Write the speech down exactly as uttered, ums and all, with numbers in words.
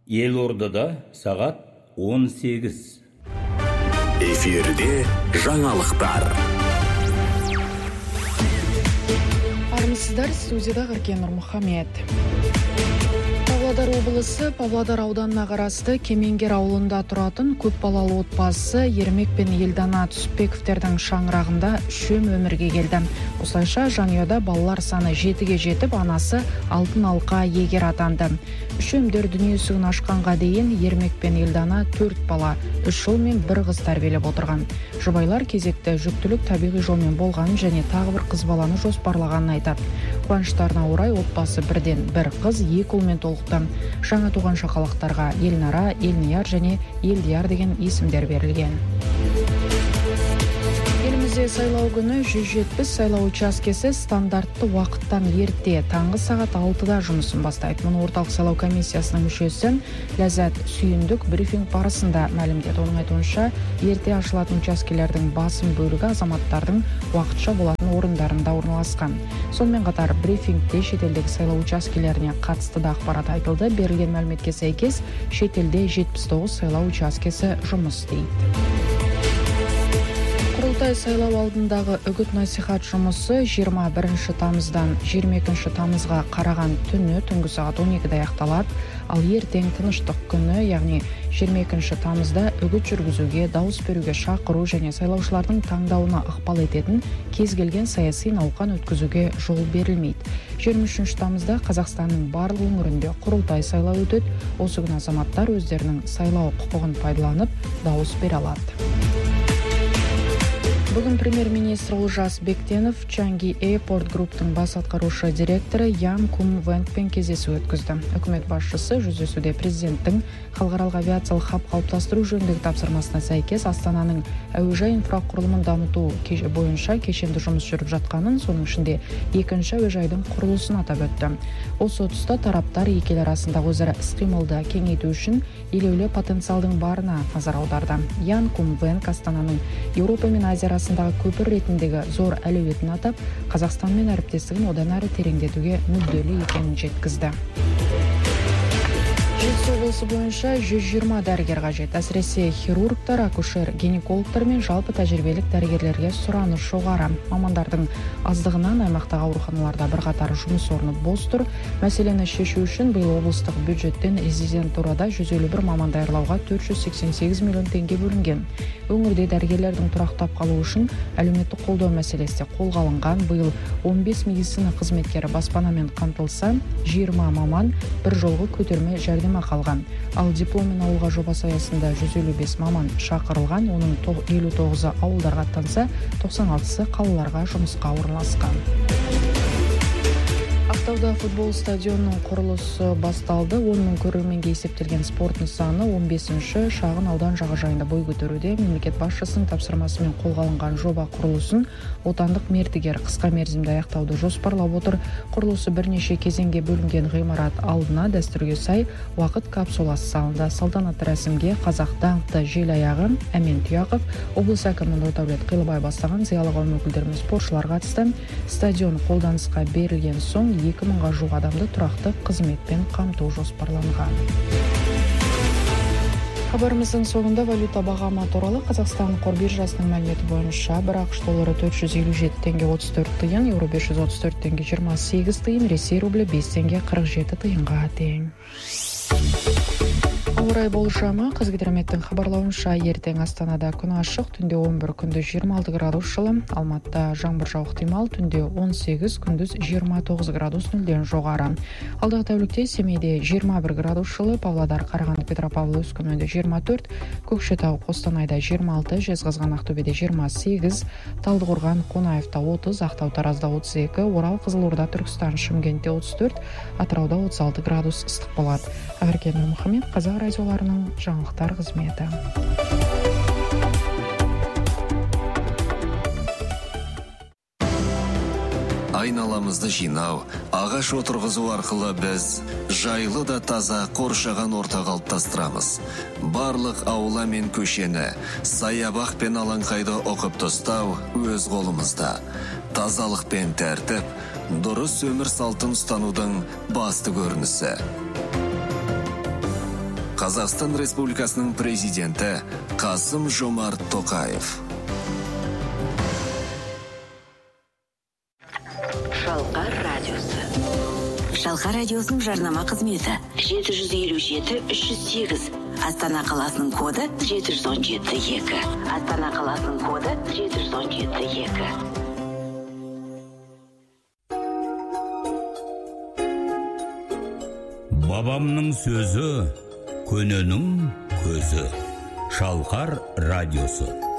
Елордада сағат он сегіз. Эфирде жаңалықтар. Армысыздар, студияда Ғыркен Нұрмұхамед. Павлодар облысы Павлодар ауданына қарасты Кемеңгер ауылында тұратын көпбалалы отбасы Ермек пен Елдана Түсіпбековтердің шаңырағында үшем өмірге келді. Осылайша жанұяда балалар саны жетіге жетіп, анасы алтын алқа иегері атанды. Үшемдер дүниесін ашқанға дейін Ермек пен Елдана төрт бала, үш ұл мен бір қыз тәрбиелеп отырған. Жұбайлар кезекті жүктілік табиғи жолмен болғанын және тағы бір қыз баланы жоспарлағанын айтады. Қуаныштарына орай отбасы бірден бір қыз, екі ұлмен толықты. Жаңа туған шақалақтарға Елнара, Елнияр және Елдияр деген есімдер берілген. Елімізде сайлау күні жүз жетпіс сайлау учаскесі стандартты уақыттан ерте таңғы сағат алтыда жұмысын бастайды. Мұны орталық сайлау комиссиясының мүшесі Ләззат Сүйіндік брифинг барысында мәлімдеді. Оның айтуынша, ерте ашылатын учаскелердің басым бөлігі азаматтардың уақытша болатын орындарында орналасқан. Сонымен қатар брифингте шетелдегі сайлау учаскелеріне қатысты да ақпарат айтылды. Берілген мәліметке сәйкес, шетелде жетпіс тоғыз сайлау учаскесі жұмыс істейді. Құрылтай сайлау алдындағы үгіт-насихат жұмысы жиырма бірінші тамыздан жиырма екінші тамызға қараған түні түнгі сағат он екіде аяқталады. Ал ертең тыныштық күні, яғни жиырма екінші тамызда үгіт жүргізуге, дауыс беруге шақыру және сайлаушылардың таңдауына ықпал ететін кез келген саяси науқан өткізуге жол берілмейді. жиырма үшінші тамызда Қазақстанның барлық өңірінде құрылтай сайлау өтеді. Осы күні азаматтар өздерінің сайлау құқығын пайдаланып, дауыс бере алады. Бүгін премьер-министр Олжас Бектенов Чанги Airport Group'тың бас атқарушы директоры Ян Кум Вэнкпен кездесу өткізді. Үкімет басшысы жүздесуде президенттің халықаралық авиациялық хаб қалыптастыру жөніндегі тапсырмасына сәйкес Астананың әуежай инфрақұрылымын дамыту бойынша кешенді жұмыс жүріп жатқанын, соның ішінде екінші әуежайдың құрылысын атап өтті. Осы тұста тараптар екі ел арасындағы өзара іс-қимылды кеңейту үшін елеулі потенциалдың барына назар аударды. Ян Кум Вэнк Астананың Еуропа мен Азия арасындағы көпір ретіндегі зор әлеуетін атап, Қазақстанмен әріптестігін одан әрі тереңдетуге мүдделі екенін жеткізді. Жетісу облысы бойынша жүз жиырма дәрігер қажет. Әсіресе хирургтар, акушер, гинекологтар мен жалпы тәжірибелік дәрігерлерге сұраныс жоғары. Мамандардың аздығынан аймақтағы ауруханаларда бірқатар жұмыс орны бос тұр. Мәселені шешу үшін биыл облыстық бюджеттен резидентурада жүз елу бір маман даярлауға төрт жүз сексен сегіз миллион теңге бөлінген. Өңірде дәрігерлердің тұрақтап қалу үшін әлеуметтік қолдау мәселесі қолға алынған. Биыл он бес медицина қызметкері баспанамен қамтылса, жиырма маман бір жолғы көтерме жәрдем қалған. Ал дипломмен ауылға жобасы аясында жүз елу бес маман шақырылған, оның елу тоғызы ауылдарға аттанса, тоқсан алтысы қалаларға жұмысқа орналасқан. Ақтауда футбол стадионының құрылысы басталды. он мың көрерменге есептелген спорт нысаны он бесінші шағын аудан жағажайында бой көтеруде. Мемлекет басшысының тапсырмасымен қолға алынған жоба құрылысын отандық мердігер қысқа мерзімде аяқтауды жоспарлап отыр. Құрылысы бірнеше кезеңге бөлінген ғимарат алдына дәстүрге сай уақыт капсуласы салынды. Салтанатты рәсімге қазақ даңқты желаяғы Әмен Тұяқов, облыс әкімі Нұрдәулет Қилыбай бастаған зиялы қауым өкілдері мен спортшылар қатысты. Стадион қолданысқа берілген соң екі мыңға жуық адамды тұрақты қызметпен қамту жоспарланған. Хабарымыздың соңында валюта бағамы туралы Қазақстан қор биржасының мәліметі бойынша бір ақш доллары төрт жүз елу жеті теңге отыз төрт тиын, еуро бес жүз отыз төрт теңге жиырма сегіз тиын, Ресей рублі бес теңге қырық жеті тиынға тең. Ауа-райы болжамы. Қазгидрометтің хабарлауынша ертең Астанада күн ашық, түнде он бір, күндіз жиырма алты градус жылы. Алматыда жаңбыр жауып ықтимал, түнде он сегіз, күндіз жиырма тоғыз градус нөлден жоғары. Алдағы тәулікте Семейде жиырма бір градус жылы, Павлодар, Қарағанды, Петропавл, Өскеменде жиырма төрт, Көкшетау, Қостанайда жиырма алты, Жезқазған, Ақтөбеде жиырма сегіз, Талдықорған, Қонаевта отыз, Ақтау, Таразда отыз екі, Орал, Қызылорда, Түркістан, Шымкентте отыз төрт, Атырауда отыз алты градус ыстық болады. Ғыркен Нұрмұхамед, Қазақ радиоларының жаңалықтар қызметі. Айналамызды жинау, ағаш отырғызу арқылы біз жайлы да таза қоршаған орта қалыптастырамыз. Барлық аула мен көшені, саябақ пен алаңқайды оқып тастау өз қолымызда. Тазалық пен тәртіп, дұрыс өмір салтын ұстанудың басты көрінісі. Қазақстан Республикасының президенті Қасым Жомарт Тоқаев. Шалқар радиосы. Шалқар радиосының жарнама қызметі жеті жүз елу жеті үш жүз сегіз. Астана қаласының коды жеті жүз он жеті екі. Астана қаласының коды жеті жүз он жеті екі. Бабамның сөзі, көненің көзі. Шалқар радиосы.